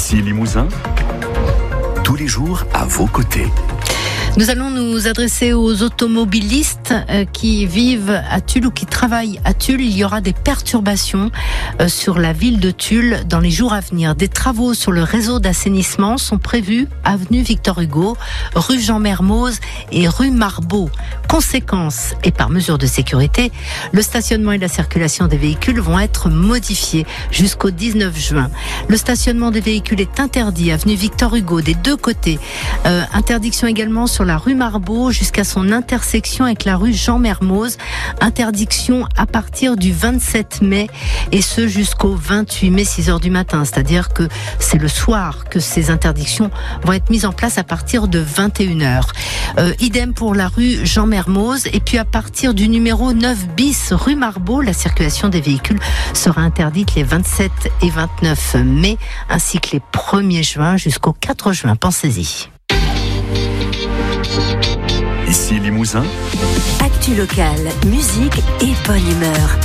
Ici Limousin, tous les jours à vos côtés. Nous allons nous adresser aux automobilistes qui vivent à Tulle ou qui travaillent à Tulle. Il y aura des perturbations sur la ville de Tulle dans les jours à venir. Des travaux sur le réseau d'assainissement sont prévus avenue Victor Hugo, rue Jean Mermoz et rue Marbeau. Conséquence et par mesure de sécurité, le stationnement et la circulation des véhicules vont être modifiés jusqu'au 19 juin. Le stationnement des véhicules est interdit avenue Victor Hugo des deux côtés. Interdiction également sur la rue Marbeau jusqu'à son intersection avec la rue Jean Mermoz. Interdiction à partir du 27 mai et ce jusqu'au 28 mai 6h du matin. C'est-à-dire que c'est le soir que ces interdictions vont être mises en place à partir de 21h. Idem pour la rue Jean Mermoz. Et puis à partir du numéro 9 bis rue Marbeau, la circulation des véhicules sera interdite les 27 et 29 mai ainsi que les 1er juin jusqu'au 4 juin. Pensez-y. Ici Limousin, Actu locale, musique et bonne humeur.